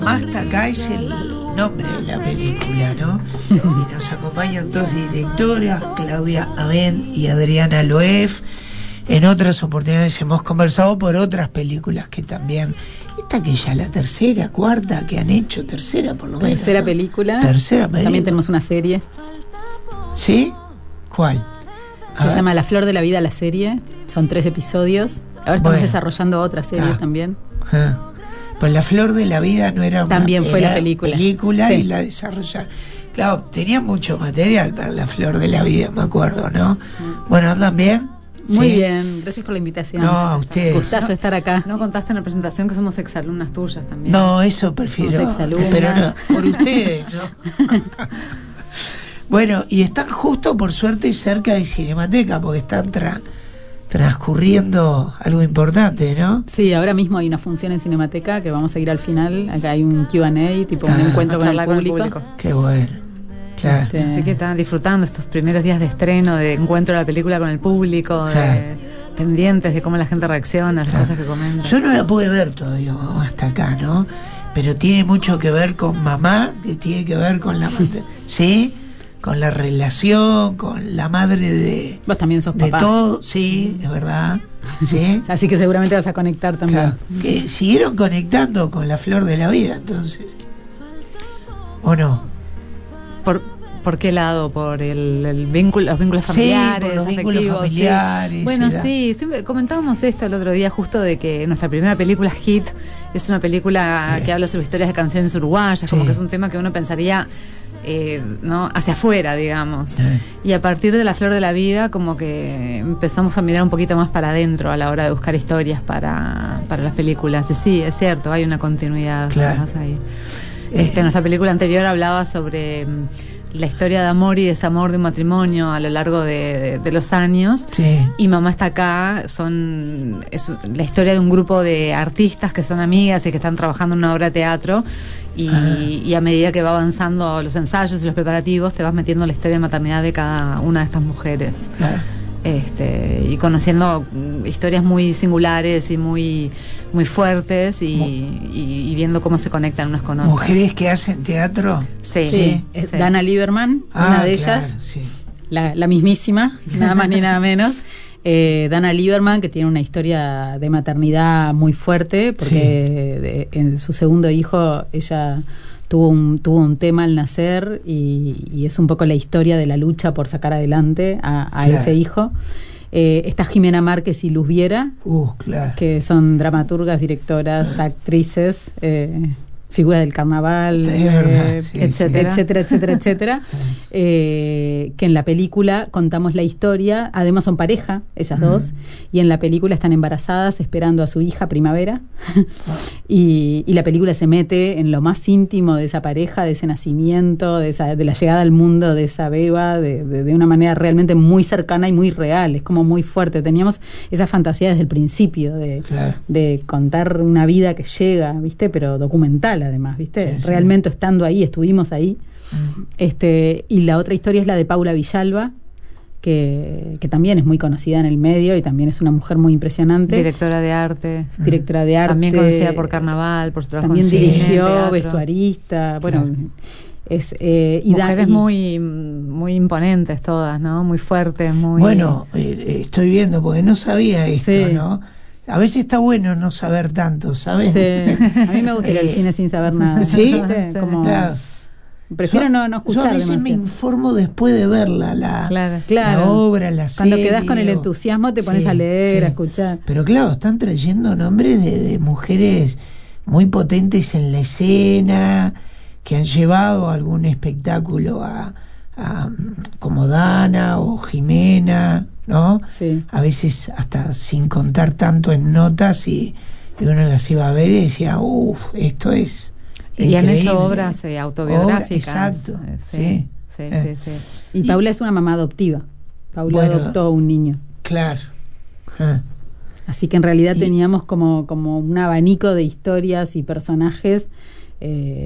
Hasta acá es el nombre de la película, ¿no? Y nos acompañan dos directoras, Claudia Abend y Adriana Loef. En otras oportunidades hemos conversado por otras películas que también... Esta que ya la tercera, cuarta que han hecho, tercera por lo menos. Tercera, ¿no? película. Tercera película. También tenemos una serie. ¿Sí? ¿Cuál? Se llama La Flor de la Vida, la serie. Son 3 episodios. Ahora estamos desarrollando otra serie también. Pues La Flor de la Vida no era una... También fue la película. Sí. Y la desarrollaron. Claro, tenía mucho material para La Flor de la Vida, me acuerdo, ¿no? Bueno, ¿también? Muy bien, gracias por la invitación. No, a ustedes. Gustazo estar acá. No contaste en la presentación que somos exalumnas tuyas también. No, eso prefiero. Somos exalumnas. Pero no, por ustedes, ¿no? Bueno, y están justo, por suerte, cerca de Cinemateca, porque están transcurriendo algo importante, ¿no? Sí, ahora mismo hay una función en Cinemateca que vamos a ir al final. Acá hay un Q&A, tipo un encuentro con el público. Qué bueno. Claro. Así que están disfrutando estos primeros días de estreno, de encuentro de la película con el público, pendientes de cómo la gente reacciona a las cosas que comentan. Yo no la pude ver todavía hasta acá, ¿no? Pero tiene mucho que ver con mamá, que tiene que ver con la... ¿Sí? Con la relación, con la madre de... Vos también sos papá. De todo, sí, es verdad. ¿Sí? Así que seguramente vas a conectar también. Claro. Que siguieron conectando con La Flor de la Vida, entonces. ¿O no? ¿Por qué lado? ¿Por el vínculo, los vínculos familiares? Sí, por los vínculos familiares. Sí. Bueno, sí, siempre comentábamos esto el otro día, justo de que nuestra primera película, Hit, es una película que habla sobre historias de canciones uruguayas, como que es un tema que uno pensaría... ¿no? Hacia afuera, digamos. Y a partir de La Flor de la Vida, como que empezamos a mirar un poquito más para adentro a la hora de buscar historias para las películas. Y sí, es cierto, hay una continuidad. Claro. Ahí. Nuestra película anterior hablaba sobre la historia de amor y desamor de un matrimonio a lo largo de los años. Sí. Y Mamá está acá, es la historia de un grupo de artistas que son amigas y que están trabajando en una obra de teatro. Y a medida que va avanzando los ensayos y los preparativos, te vas metiendo en la historia de maternidad de cada una de estas mujeres. Claro. Y conociendo historias muy singulares y muy fuertes y viendo cómo se conectan unas con otras. ¿Mujeres que hacen teatro? Sí. Es Dana Lieberman, una de ellas, sí. la mismísima, nada más ni nada menos. Dana Lieberman, que tiene una historia de maternidad muy fuerte, porque en su segundo hijo ella tuvo un tema al nacer y es un poco la historia de la lucha por sacar adelante a ese hijo. Está Jimena Márquez y Luz Viera, que son dramaturgas, directoras, actrices, figuras del carnaval, etcétera, que en la película contamos la historia. Además son pareja, ellas dos, y en la película están embarazadas esperando a su hija Primavera. y la película se mete en lo más íntimo de esa pareja, de ese nacimiento, de la llegada al mundo de esa beba, de una manera realmente muy cercana y muy real. Es como muy fuerte. Teníamos esa fantasía desde el principio de contar una vida que llega, ¿viste? Pero documental, además, ¿viste? Sí. Realmente estando ahí, estuvimos ahí. Y la otra historia es la de Paula Villalba, que también es muy conocida en el medio y también es una mujer muy impresionante. Directora de arte. También conocida por carnaval, por su trabajo también en cine, dirigió, teatro. vestuarista, bueno... Mujeres muy muy imponentes todas, ¿no? Muy fuertes, muy... Bueno, estoy viendo, porque no sabía esto, ¿no? A veces está bueno no saber tanto, ¿sabes? Sí. A mí me gusta ir al cine sin saber nada. ¿Sí? Como... Claro. Prefiero no escuchar. Yo a veces demasiado. me informo después de verla, la obra, la serie. Cuando quedás con el entusiasmo te pones a leer, a escuchar. Pero claro, están trayendo nombres de mujeres muy potentes en la escena, que han llevado algún espectáculo a como Dana o Jimena, ¿no? Sí. A veces hasta sin contar tanto en notas y uno las iba a ver y decía, esto es y increíble. han hecho obras autobiográficas. Exacto. Sí. Y Paula es una mamá adoptiva. Paula adoptó un niño. Claro. Así que en realidad teníamos como un abanico de historias y personajes